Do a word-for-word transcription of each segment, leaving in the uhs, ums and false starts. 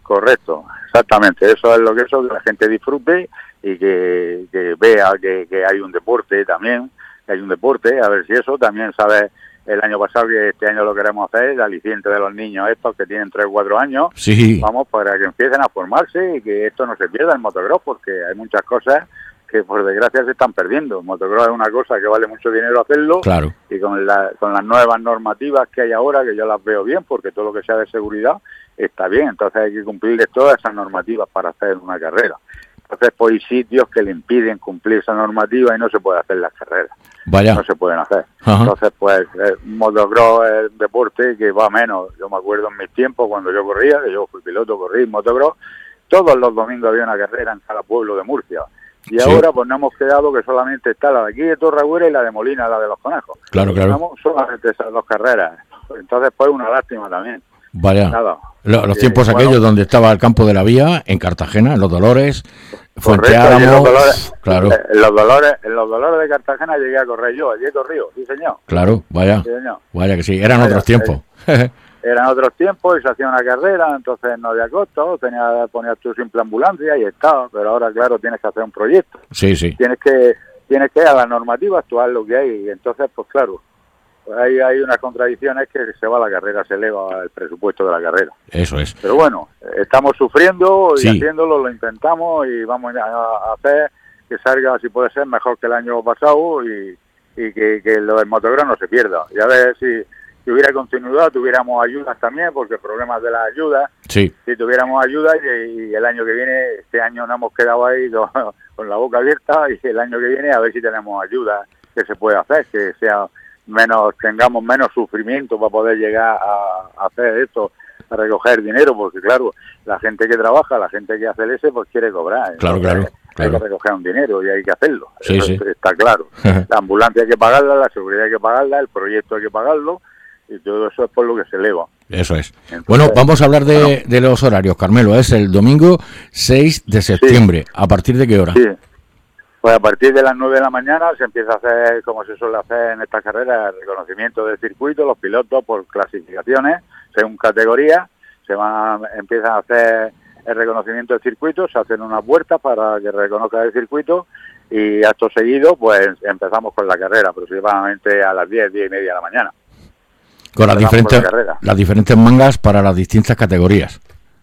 Correcto, exactamente. Eso es lo que eso, que la gente disfrute y que, que vea que, que hay un deporte también, que hay un deporte, a ver si eso también sabe. El año pasado, que este año lo queremos hacer, el aliciente de los niños estos que tienen tres o cuatro años, sí. Vamos, para que empiecen a formarse y que esto no se pierda el motocross, porque hay muchas cosas que por desgracia se están perdiendo. El motocross es una cosa que vale mucho dinero hacerlo, claro. Y con, la, con las nuevas normativas que hay ahora, que yo las veo bien, porque todo lo que sea de seguridad está bien, entonces hay que cumplir todas esas normativas para hacer una carrera. Entonces, pues hay sitios que le impiden cumplir esa normativa y no se puede hacer las carreras. Vaya. No se pueden hacer. Ajá. Entonces, pues, el motocross es un deporte que va menos. Yo me acuerdo en mis tiempos, cuando yo corría, que yo fui piloto, corrí motocross, todos los domingos había una carrera en cada pueblo de Murcia. Y sí. Ahora, pues, nos hemos quedado que solamente está la de aquí de Torreagüera y la de Molina, la de los Conejos. Claro, claro. Tenemos solamente esas dos carreras. Entonces, pues, una lástima también. Vaya. Nada. Los, los eh, tiempos bueno, aquellos donde estaba el campo de la Vía, en Cartagena, en Los Dolores, Fuente correcto, Álamo, los dolores, claro. En los dolores, en los dolores de Cartagena llegué a correr yo, allí he corrido, sí señor. Claro, vaya, sí, señor. Vaya que sí, eran vaya, otros tiempos. Eh, eran otros tiempos y se hacía una carrera, entonces no había costo, tenía ponías tu simple ambulancia y estaba, pero ahora claro tienes que hacer un proyecto. Sí, sí. Tienes que tienes que a la normativa actuar lo que hay y entonces pues claro. Hay, hay unas contradicciones que se va la carrera, se eleva el presupuesto de la carrera. Eso es. Pero bueno, estamos sufriendo y sí. haciéndolo, lo intentamos y vamos a hacer que salga, si puede ser, mejor que el año pasado y, y que, que lo del motocross no se pierda. Y a ver si, si hubiera continuidad, tuviéramos ayudas también, porque problemas de las ayudas, sí. si tuviéramos ayudas y, y el año que viene, este año no hemos quedado ahí con, con la boca abierta y el año que viene a ver si tenemos ayudas que se puede hacer, que sea... menos tengamos menos sufrimiento para poder llegar a, a hacer esto, a recoger dinero, porque claro, la gente que trabaja, la gente que hace el S, pues quiere cobrar. Claro, Entonces, claro, hay claro. que recoger un dinero y hay que hacerlo. Sí, Eso sí. está claro. La ambulancia hay que pagarla, la seguridad hay que pagarla, el proyecto hay que pagarlo y todo eso es por lo que se eleva. Eso es. Entonces, bueno, vamos a hablar de, bueno, de los horarios, Carmelo. Es el domingo seis de septiembre. Sí. ¿A partir de qué hora? Sí. Pues a partir de las nueve de la mañana se empieza a hacer, como se suele hacer en esta carrera, el reconocimiento del circuito, los pilotos por clasificaciones, según categorías, se van, empiezan a hacer el reconocimiento del circuito, se hacen unas vueltas para que reconozca el circuito y acto seguido pues empezamos con la carrera, aproximadamente a las diez, diez y media de la mañana. Con las diferentes, con la las diferentes mangas para las distintas categorías.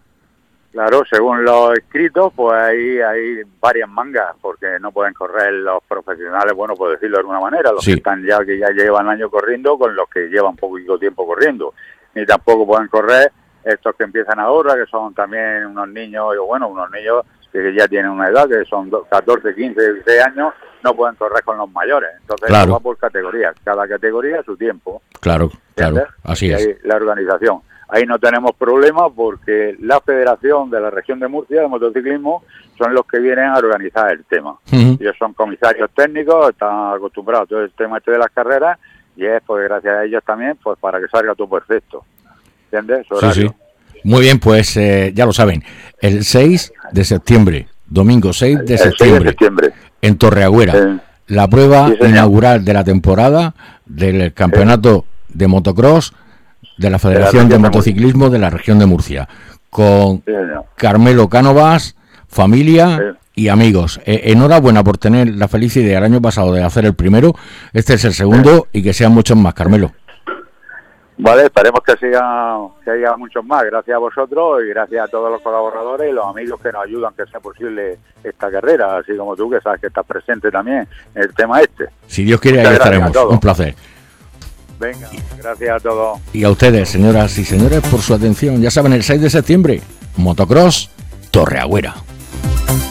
Claro, según los escritos, pues ahí hay varias mangas, porque no pueden correr los profesionales, bueno, por decirlo de alguna manera, los sí. que están ya, que ya llevan años corriendo, con los que llevan poquito tiempo corriendo. Ni tampoco pueden correr estos que empiezan ahora, que son también unos niños, bueno, unos niños que ya tienen una edad, que son catorce, quince, dieciséis años, no pueden correr con los mayores. Entonces, claro. eso va por categorías, cada categoría su tiempo. Claro, claro, así y es. ahí la organización. Ahí no tenemos problemas porque la Federación de la Región de Murcia de Motociclismo son los que vienen a organizar el tema. Uh-huh. Ellos son comisarios técnicos, están acostumbrados a todo el tema este de las carreras y es pues gracias a ellos también pues para que salga todo perfecto. ¿Entiendes? Sí, sí. Muy bien, pues eh, ya lo saben, el seis de septiembre, domingo seis de, el septiembre, seis de septiembre, en Torreagüera, sí. La prueba sí, inaugural de la temporada del campeonato sí. de motocross de la Federación de, de Motociclismo de la Región de Murcia, con sí, Carmelo Cánovas, familia sí. y amigos. Eh, enhorabuena por tener la feliz idea el año pasado de hacer el primero, este es el segundo sí. y que sean muchos más, Carmelo. Vale, esperemos que siga, que haya muchos más, gracias a vosotros y gracias a todos los colaboradores y los amigos que nos ayudan que sea posible esta carrera, así como tú que sabes que estás presente también en el tema este. Si Dios quiere, ahí estaremos, un placer. Venga, gracias a todos. Y a ustedes, señoras y señores, por su atención. Ya saben, el seis de septiembre, Motocross Torreagüera.